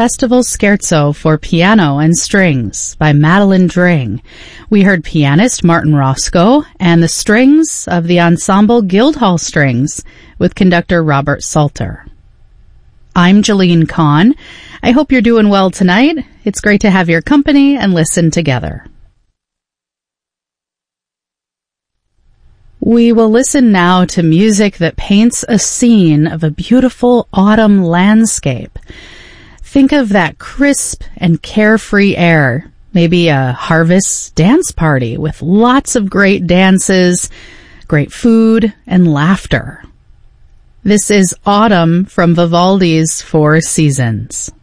Festival Scherzo for Piano and Strings by Madeline Dring. We heard pianist Martin Roscoe and the strings of the ensemble Guildhall Strings with conductor Robert Salter. I'm Jeline Kahn. I hope you're doing well tonight. It's great to have your company and listen together. We will listen now to music that paints a scene of a beautiful autumn landscape. Think of that crisp and carefree air, maybe a harvest dance party with lots of great dances, great food, and laughter. This is Autumn from Vivaldi's Four Seasons.